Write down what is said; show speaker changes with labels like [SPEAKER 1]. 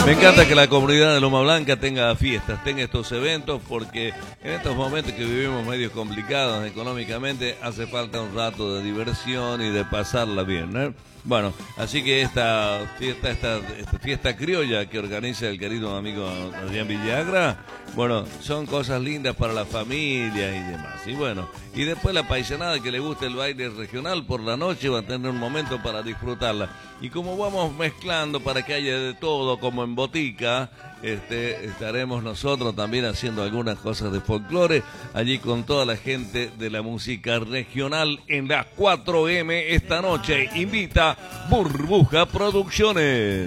[SPEAKER 1] Me encanta que la comunidad de Loma Blanca tenga fiestas, tenga estos eventos, porque en estos momentos que vivimos medios complicados económicamente, hace falta un rato de diversión y de pasarla bien, ¿no? Bueno, así que esta fiesta criolla que organiza el querido amigo Adrián Villagra, bueno, son cosas lindas para la familia y demás. Y bueno, y después la paisanada que le gusta el baile regional por la noche va a tener un momento para disfrutarla. Y como vamos mezclando para que haya de todo, como en botica, estaremos nosotros también haciendo algunas cosas de folclore allí con toda la gente de la música regional en las 4M esta noche. Invita Burbuja Producciones.